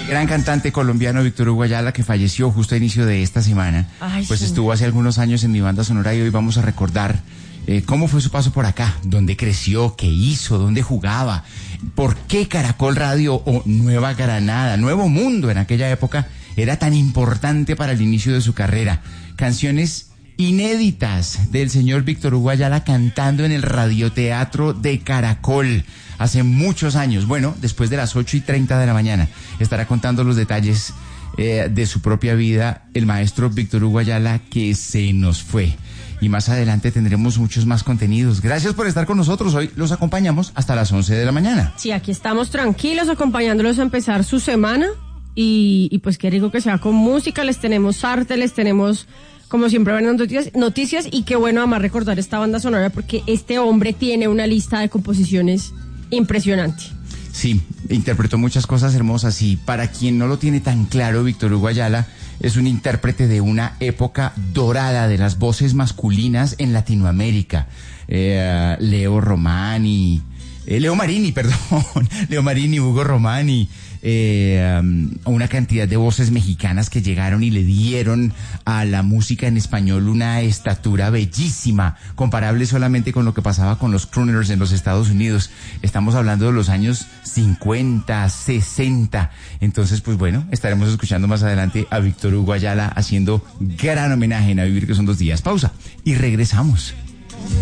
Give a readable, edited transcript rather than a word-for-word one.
gran cantante colombiano Víctor Hugo Ayala, que falleció justo a inicio de esta semana. Ay, pues sí. estuvo hace algunos años en mi banda sonora y hoy vamos a recordar cómo fue su paso por acá, dónde creció, qué hizo, dónde jugaba, por qué Caracol Radio o Nueva Granada, Nuevo Mundo en aquella época era tan importante para el inicio de su carrera. Canciones inéditas del señor Víctor Hugo Ayala cantando en el radioteatro de Caracol hace muchos años. Bueno, después de las 8:30 de la mañana estará contando los detalles de su propia vida el maestro Víctor Hugo Ayala, que se nos fue. Y más adelante tendremos muchos más contenidos. Gracias por estar con nosotros. Hoy los acompañamos hasta las 11 de la mañana. Sí, aquí estamos tranquilos acompañándolos a empezar su semana y pues qué rico que sea con música. Les tenemos arte, les tenemos como siempre buenas noticias y qué bueno además recordar esta banda sonora porque este hombre tiene una lista de composiciones impresionante. Sí, interpretó muchas cosas hermosas y para quien no lo tiene tan claro, Víctor Hugo Ayala es un intérprete de una época dorada de las voces masculinas en Latinoamérica. Leo Marini, Hugo Romani, una cantidad de voces mexicanas que llegaron y le dieron a la música en español una estatura bellísima, comparable solamente con lo que pasaba con los crooners en los Estados Unidos. Estamos hablando de los años 50, 60. Entonces, pues bueno, estaremos escuchando más adelante a Víctor Hugo Ayala haciendo gran homenaje en A Vivir que son 2 días. Pausa y regresamos.